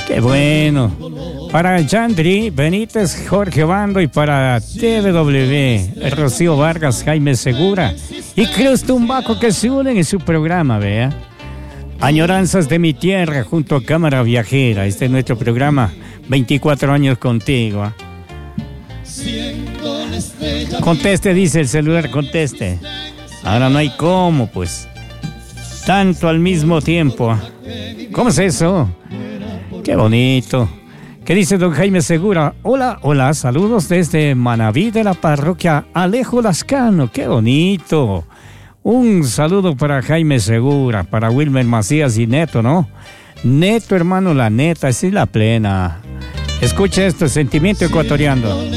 Qué bueno. Para Yandri Benítez, Jorge Bando, y para TW, Rocío Vargas, Jaime Segura y Cruz Tumbaco, que se unen en su programa, vea. Añoranzas de mi tierra junto a Cámara Viajera. Este es nuestro programa, 24 años contigo. Conteste, dice el celular, conteste. Ahora no hay cómo, pues. Tanto al mismo tiempo. ¿Cómo es eso? Qué bonito. ¿Qué dice don Jaime Segura? Hola, hola, saludos desde Manaví de la parroquia Alejo Lascano. Qué bonito. Un saludo para Jaime Segura, para Wilmer Macías y Neto, ¿no? Neto, hermano, la neta, esa es la plena. Escucha esto, sentimiento ecuatoriano.